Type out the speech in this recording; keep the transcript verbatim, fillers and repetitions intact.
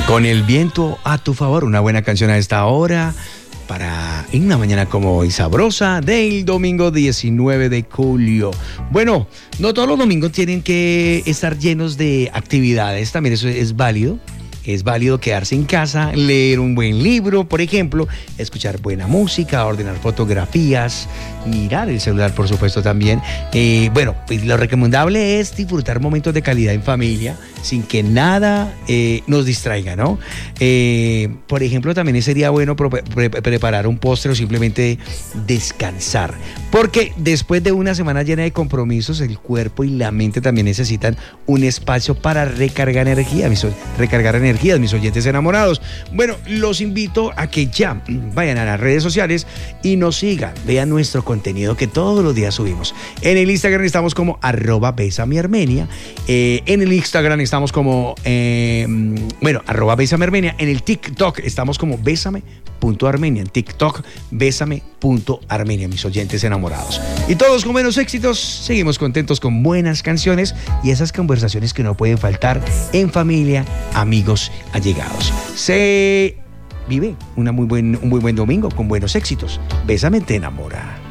Con el viento a tu favor, una buena canción a esta hora para en una mañana como hoy sabrosa del domingo diecinueve de julio. Bueno, no todos los domingos tienen que estar llenos de actividades, también eso es válido. Es válido quedarse en casa, leer un buen libro, por ejemplo, escuchar buena música, ordenar fotografías, mirar el celular, por supuesto, también. Eh, bueno, pues lo recomendable es disfrutar momentos de calidad en familia, sin que nada eh, nos distraiga, ¿no? Eh, por ejemplo, también sería bueno pre- pre- preparar un postre o simplemente descansar, porque después de una semana llena de compromisos, el cuerpo y la mente también necesitan un espacio para recargar energía, mis, recargar energía. Mis oyentes enamorados. Bueno, los invito a que ya vayan a las redes sociales y nos sigan, vean nuestro contenido que todos los días subimos. En el Instagram estamos como arroba Bésame Armenia, eh, en el Instagram estamos como eh, bueno, arroba Bésame Armenia, en el TikTok estamos como Bésame punto Armenia, en TikTok Bésame punto Armenia, mis oyentes enamorados. Y todos con buenos éxitos, seguimos contentos con buenas canciones y esas conversaciones que no pueden faltar en familia, amigos, allegados. Se vive una muy buen, un muy buen domingo con buenos éxitos. Bésame te enamora.